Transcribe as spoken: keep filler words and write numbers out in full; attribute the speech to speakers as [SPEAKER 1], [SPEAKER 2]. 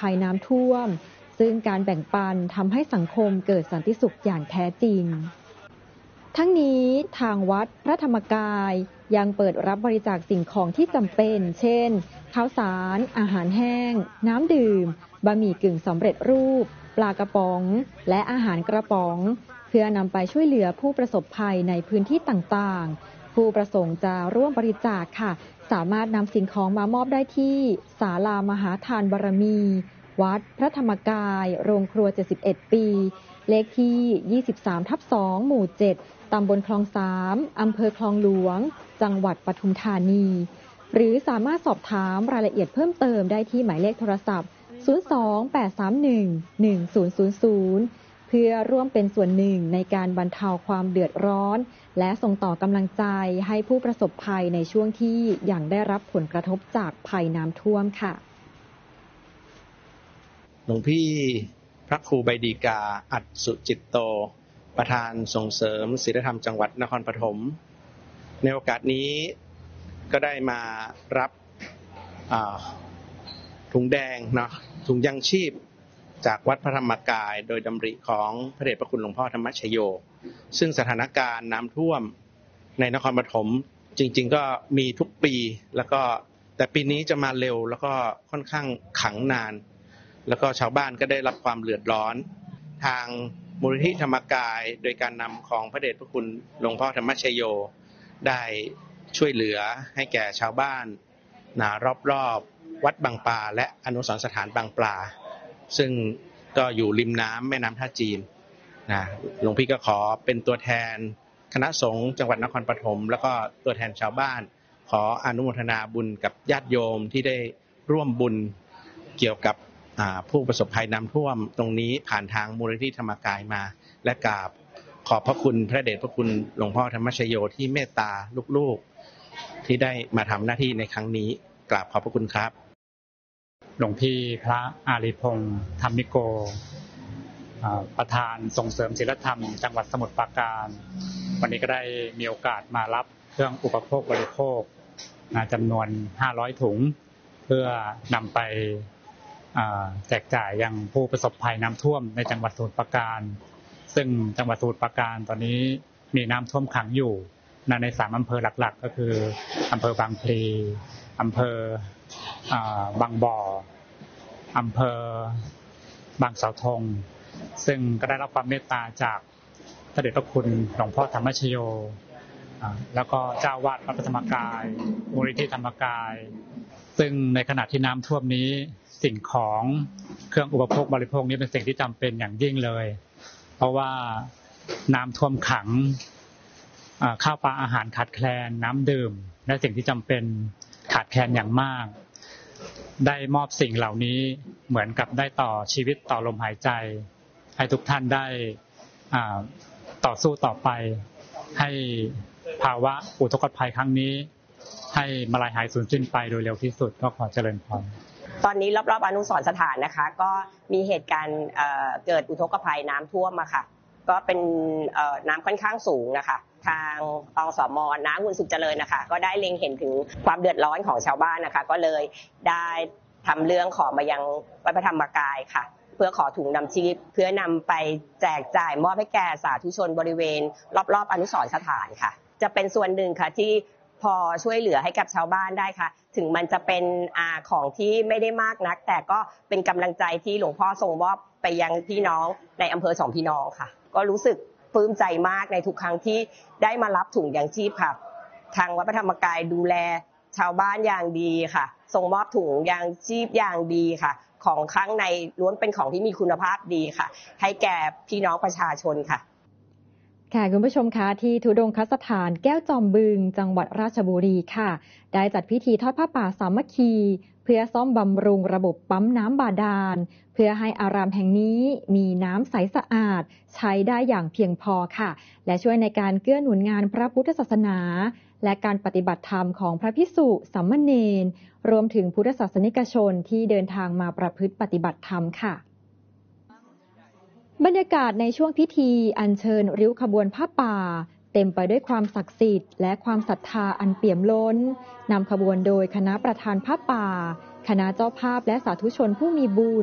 [SPEAKER 1] ภัยน้ำท่วมซึ่งการแบ่งปันทำให้สังคมเกิดสันติสุขอย่างแท้จริงทั้งนี้ทางวัดพระธรรมกายยังเปิดรับบริจาคสิ่งของที่จำเป็นเช่นข้าวสารอาหารแห้งน้ำดื่มบะหมี่กึ่งสำเร็จรูปปลากระป๋องและอาหารกระป๋องเพื่อนำไปช่วยเหลือผู้ประสบภัยในพื้นที่ต่างๆผู้ประสงค์จะร่วมบริจาคค่ะสามารถนำสิ่งของมามอบได้ที่ศาลามหาทานบารมีวัดพระธรรมกายโรงครัวเจ็ดสิบเอ็ดปีเลขที่ ยี่สิบสามทับสอง หมู่ เจ็ด ตำบลคลองสามอำเภอคลองหลวงจังหวัดปทุมธานีหรือสามารถสอบถามรายละเอียดเพิ่มเติมได้ที่หมายเลขโทรศัพท์ ศูนย์ สอง แปด สาม หนึ่ง หนึ่ง ศูนย์ ศูนย์ ศูนย์ เพื่อร่วมเป็นส่วนหนึ่งในการบรรเทาความเดือดร้อนและส่งต่อกำลังใจให้ผู้ประสบภัยในช่วงที่ยังได้รับผลกระทบจากภัยน้ำท่วมค่ะ
[SPEAKER 2] หลวงพี่พระครูใบดีกาอัฏสุจิตโตประธานส่งเสริมศีลธรรมจังหวัดนครปฐมในโอกาสนี้ก็ได้มารับถุงแดงเนาะถุงยังชีพจากวัดพระธรรมกายโดยดำริของพระเดชพระคุณหลวงพ่อธรรมชโยซึ่งสถานการณ์น้ำท่วมในนครปฐมจริงๆก็มีทุกปีแล้วก็แต่ปีนี้จะมาเร็วแล้วก็ค่อนข้างขังนานแล้วก็ชาวบ้านก็ได้รับความเดือดร้อนทางมูลนิธิธรรมกายโดยการนำของพระเดชพระคุณหลวงพ่อธรรมชโยได้ช่วยเหลือให้แก่ชาวบ้านนะรอบๆวัดบางปลาและอนุสรณ์สถานบางปลาซึ่งก็อยู่ริมน้ำแม่น้ำท่าจีนนะหลวงพี่ก็ขอเป็นตัวแทนคณะสงฆ์จังหวัดนครปฐมแล้วก็ตัวแทนชาวบ้านขออนุโมทนาบุญกับญาติโยมที่ได้ร่วมบุญเกี่ยวกับผู้ประสบภัยน้ำท่วมตรงนี้ผ่านทางมูลนิธิธรรมกายมาและกราบขอบพระคุณพระเดชพระคุณหลวงพ่อธรรมชโยที่เมตตาลูกๆที่ได้มาทำหน้าที่ในครั้งนี้กราบขอบพระคุณครับ
[SPEAKER 3] หลวงพี่พระอารีพงษ์ธรรมิโกประธานส่งเสริมศีลธรรมจังหวัดสมุทรปราการวันนี้ก็ได้มีโอกาสมารับเครื่องอุปโภคบริโภคจำนวนห้าร้อยถุงเพื่อนำไปแจกจ่ายยังผู้ประสบภัยน้ำท่วมในจังหวัดสมุทรปราการซึ่งจังหวัดสมุทรปราการตอนนี้มีน้ำท่วมขังอยู่ในสามอำเภอหลักๆก็คืออำเภอบางพลีอำเภอบางบ่ออำเภอบางเสาธงซึ่งก็ได้รับความเมตตาจากพระเดชพระคุณหลวงพ่อธรรมชโยแล้วก็เจ้าวาดวัดพระธรรมกายมูลนิธิธรรมกายซึ่งในขณะที่น้ำท่วมนี้สิ่งของเครื่องอุปโภคบริโภคนี้เป็นสิ่งที่จำเป็นอย่างยิ่งเลยเพราะว่าน้ำท่วมขังข้าวปลาอาหารขาดแคลนน้ำดื่มและสิ่งที่จำเป็นขาดแคลนอย่างมากได้มอบสิ่งเหล่านี้เหมือนกับได้ต่อชีวิตต่อลมหายใจให้ทุกท่านได้ต่อสู้ต่อไปให้ภาวะอุทกภัยครั้งนี้ให้มาลายหายสูญสิ้นไปโดยเร็วที่สุดก็ขอเจริญพร
[SPEAKER 4] ตอนนี้รอบๆอนุสรณ์สถานนะคะก็มีเหตุการณ์เกิดอุทกภัยน้ำท่วมมาค่ะก็เป็นน้ำค่อนข้างสูงนะคะทางอสม.น้ำคุณสุขเจริญนะคะก็ได้เล็งเห็นถึงความเดือดร้อนของชาวบ้านนะคะก็เลยได้ทำเรื่องขอมายังวัดพระธรรมกายค่ะเพื่อขอถุงนำชีพเพื่อนำไปแจกจ่ายมอบให้แก่สาธุชนบริเวณรอบๆอนุสรณ์สถานค่ะจะเป็นส่วนหนึ่งค่ะที่พอช่วยเหลือให้กับชาวบ้านได้ค่ะถึงมันจะเป็นอาของที่ไม่ได้มากนักแต่ก็เป็นกำลังใจที่หลวงพ่อทรงมอบไปยังพี่น้องในอำเภอสองพี่น้องค่ะก็รู้สึกปลื้มใจมากในทุกครั้งที่ได้มารับถุงยางชีพค่ะทางวัดพระธรรมกายดูแลชาวบ้านอย่างดีค่ะส่งมอบถุงยางชีพอย่างดีค่ะของข้างในล้วนเป็นของที่มีคุณภาพดีค่ะให้แก่พี่น้องประชาชนค่ะ
[SPEAKER 1] ค่ะคุณผู้ชมคะที่ธุดงคสถานแก้วจอมบึงจังหวัดราชบุรีค่ะได้จัดพิธีทอดผ้าป่าสามัคคีเพื่อซ่อมบำรุงระบบปั๊มน้ำบาดาลเพื่อให้อารามแห่งนี้มีน้ำใสสะอาดใช้ได้อย่างเพียงพอค่ะและช่วยในการเกื้อหนุนงานพระพุทธศาสนาและการปฏิบัติธรรมของพระภิกษุสามเณรรวมถึงพุทธศาสนิกชนที่เดินทางมาประพฤติปฏิบัติธรรมค่ะบรรยากาศในช่วงพิธีอัญเชิญริ้วขบวนผ้าป่าเต็มไปด้วยความศักดิ์สิทธิ์และความศรัทธาอันเปี่ยมล้นนำขบวนโดยคณะประธานผ้าป่าคณะเจ้าภาพและสาธุชนผู้มีบุญ